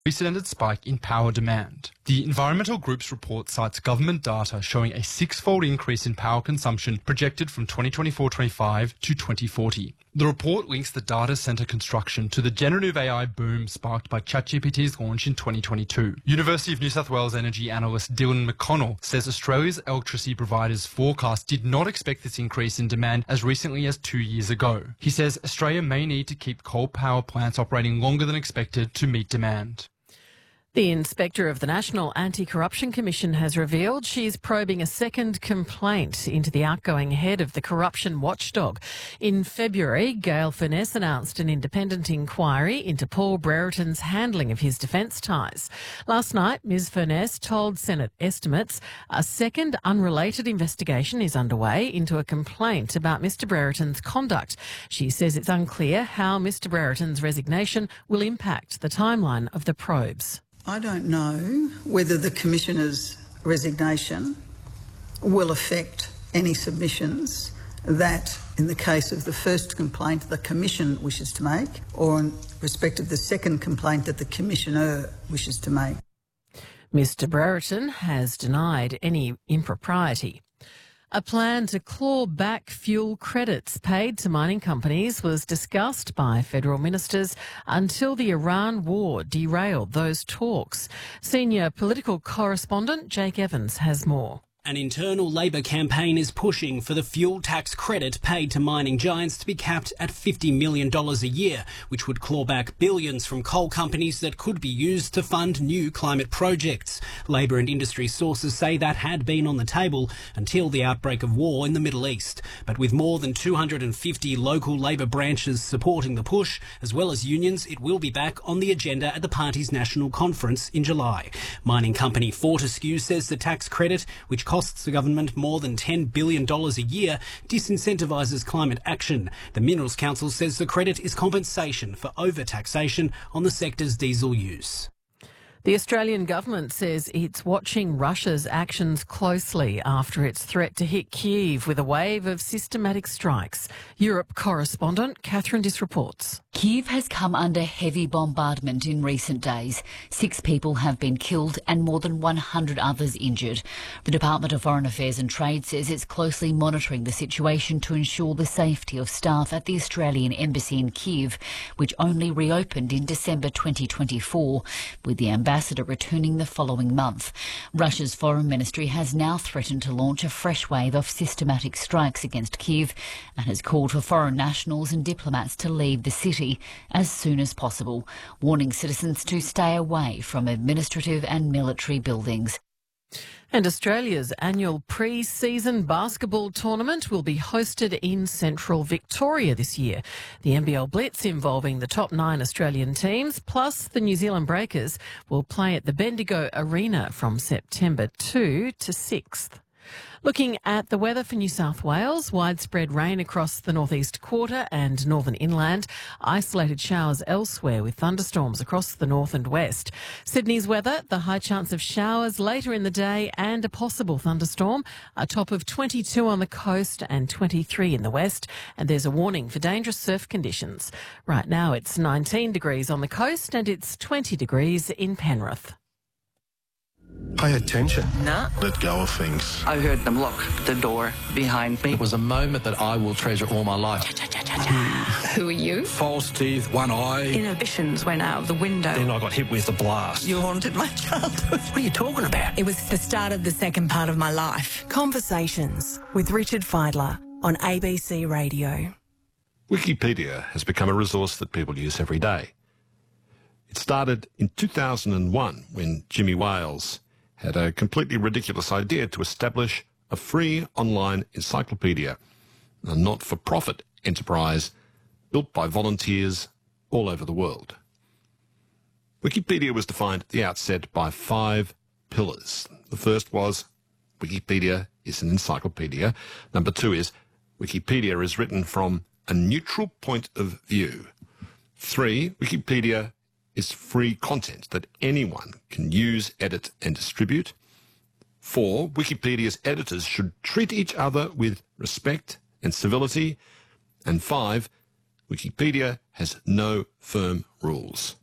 unprecedented spike in power demand. The environmental group's report cites government data showing a six-fold increase in power consumption projected from 2024-25 to 2040. The report links the data centre construction to the generative AI boom sparked by ChatGPT's launch in 2022. University of New South Wales energy analyst Dylan McConnell says Australia's electricity providers' forecast did not expect this increase in demand as recently as 2 years ago. He says Australia may need to keep coal power plants operating longer than expected to meet demand. The Inspector of the National Anti-Corruption Commission has revealed she's probing a second complaint into the outgoing head of the corruption watchdog. In February, Gail Furness announced an independent inquiry into Paul Brereton's handling of his defence ties. Last night, Ms Furness told Senate estimates a second unrelated investigation is underway into a complaint about Mr Brereton's conduct. She says it's unclear how Mr Brereton's resignation will impact the timeline of the probes. I don't know whether the Commissioner's resignation will affect any submissions that, in the case of the first complaint, the Commission wishes to make, or in respect of the second complaint that the Commissioner wishes to make. Mr Brereton has denied any impropriety. A plan to claw back fuel credits paid to mining companies was discussed by federal ministers until the Iran war derailed those talks. Senior political correspondent Jake Evans has more. An internal Labor campaign is pushing for the fuel tax credit paid to mining giants to be capped at $50 million a year, which would claw back billions from coal companies that could be used to fund new climate projects. Labor and industry sources say that had been on the table until the outbreak of war in the Middle East. But with more than 250 local Labor branches supporting the push, as well as unions, it will be back on the agenda at the party's national conference in July. Mining company Fortescue says the tax credit, which costs the government more than $10 billion a year, disincentivises climate action. The Minerals Council says the credit is compensation for over-taxation on the sector's diesel use. The Australian government says it's watching Russia's actions closely after its threat to hit Kyiv with a wave of systematic strikes. Europe correspondent Catherine Diss reports. Kyiv has come under heavy bombardment in recent days. 6 people have been killed and more than 100 others injured. The Department of Foreign Affairs and Trade says it's closely monitoring the situation to ensure the safety of staff at the Australian Embassy in Kyiv, which only reopened in December 2024, with the ambassador returning the following month. Russia's foreign ministry has now threatened to launch a fresh wave of systematic strikes against Kyiv and has called for foreign nationals and diplomats to leave the city as soon as possible, warning citizens to stay away from administrative and military buildings. And Australia's annual pre-season basketball tournament will be hosted in central Victoria this year. The NBL Blitz, involving the top 9 Australian teams, plus the New Zealand Breakers, will play at the Bendigo Arena from September 2 to 6th. Looking at the weather for New South Wales, widespread rain across the northeast quarter and northern inland, isolated showers elsewhere with thunderstorms across the north and west. Sydney's weather, the high chance of showers later in the day and a possible thunderstorm, a top of 22 on the coast and 23 in the west, and there's a warning for dangerous surf conditions. Right now it's 19 degrees on the coast and it's 20 degrees in Penrith. Pay attention. Nah. Let go of things. I heard them lock the door behind me. It was a moment that I will treasure all my life. Who are you? False teeth, one eye. Inhibitions went out of the window. Then I got hit with a blast. You haunted my childhood. What are you talking about? It was the start of the second part of my life. Conversations with Richard Fidler on ABC Radio. Wikipedia has become a resource that people use every day. It started in 2001 when Jimmy Wales had a completely ridiculous idea to establish a free online encyclopedia, a not-for-profit enterprise built by volunteers all over the world. Wikipedia was defined at the outset by 5 pillars. The first was Wikipedia is an encyclopedia. Number 2 is Wikipedia is written from a neutral point of view. 3, Wikipedia is free content that anyone can use, edit and distribute. 4, Wikipedia's editors should treat each other with respect and civility. And 5, Wikipedia has no firm rules.